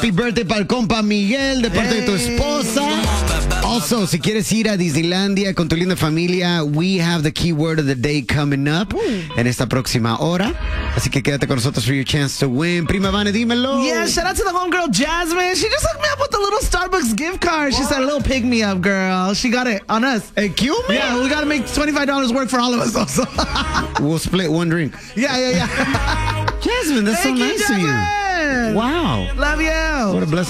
Happy birthday para el compa Miguel de parte de tu esposa. Also, si quieres ir a Disneylandia con tu linda familia, we have the keyword of the day coming up en esta próxima hora. Así que quédate con nosotros for your chance to win. Prima Vane, dímelo. Yeah, shout out to the homegirl Jasmine. She just hooked me up with a little Starbucks gift card. She said, a little pick me up, girl. She got it on us. Hey, cue me? Yeah, we got to make $25 work for all of us also. We'll split one drink. Yeah. Jasmine, that's Thank so you, nice of you. Jasmine. Wow. Love you. What a blessing.